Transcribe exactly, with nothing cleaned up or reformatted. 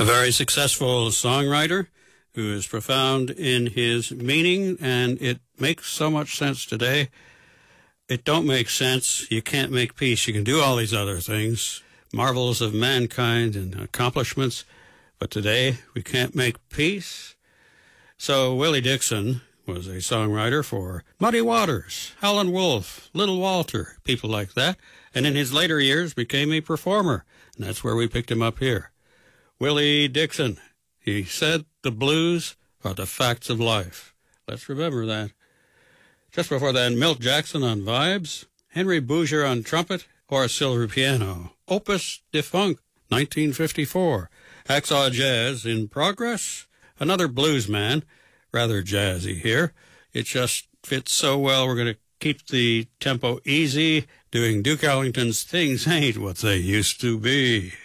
A very successful songwriter who is profound in his meaning, and it makes so much sense today. It don't make sense. You can't make peace. You can do all these other things, marvels of mankind and accomplishments, but today we can't make peace. So Willie Dixon was a songwriter for Muddy Waters, Howlin' Wolf, Little Walter, people like that, and in his later years became a performer, and that's where we picked him up here. Willie Dixon, he said the blues are the facts of life. Let's remember that. Just before that, Milt Jackson on vibes, Henry Bouger on trumpet, Horace Silver piano, Opus Defunct, nineteen fifty-four, Hacksaw Jazz in progress, another blues man, rather jazzy here. It just fits so well. We're going to keep the tempo easy, doing Duke Ellington's Things Ain't What They Used to Be.